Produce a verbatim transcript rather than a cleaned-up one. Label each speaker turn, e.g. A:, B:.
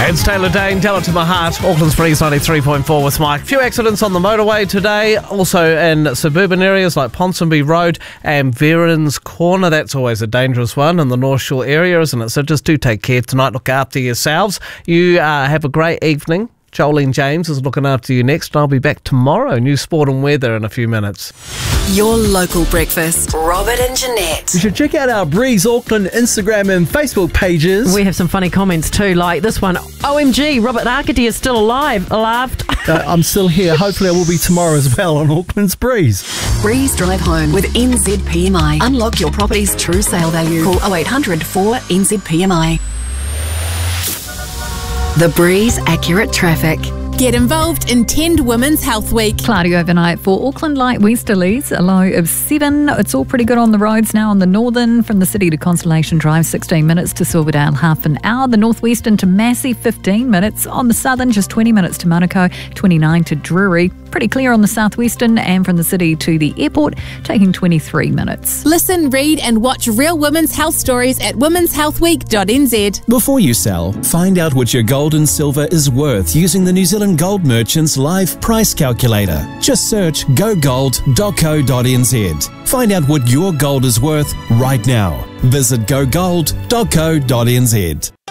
A: It's Taylor Dane, Tell It To My Heart, Auckland's Breeze ninety-three point four with Mike. A few accidents on the motorway today, also in suburban areas like Ponsonby Road and Veron's Corner. That's always a dangerous one in the North Shore area, isn't it? So just do take care tonight, look after yourselves. You uh, have a great evening. Jolene James is looking after you next, and I'll be back tomorrow. New sport and weather in a few minutes.
B: Your local breakfast, Robert and Jeanette.
C: You should check out our Breeze Auckland Instagram and Facebook pages.
D: We have some funny comments too, like this one. O M G, Robert Arcady is still alive. I laughed.
C: uh, I'm still here. Hopefully I will be tomorrow as well on Auckland's Breeze.
B: Breeze Drive Home with N Z P M I. Unlock your property's true sale value. Call oh eight hundred four N Z P M I. The Breeze Accurate Traffic.
E: Get involved in Tend Women's Health Week.
F: Cloudy overnight for Auckland, light westerlies, a low of seven. It's all pretty good on the roads now on the northern, from the city to Constellation Drive, sixteen minutes to Silverdale, half an hour. The northwestern to Massey, fifteen minutes. On the southern, just twenty minutes to Manukau, twenty-nine to Drury. Pretty clear on the southwestern, and from the city to the airport, taking twenty-three minutes.
E: Listen, read and watch real women's health stories at womens health week dot n z.
G: Before you sell, find out what your gold and silver is worth using the New Zealand Gold Merchants Live Price Calculator. Just search go gold dot co dot n z. Find out what your gold is worth right now. Visit go gold dot co dot n z.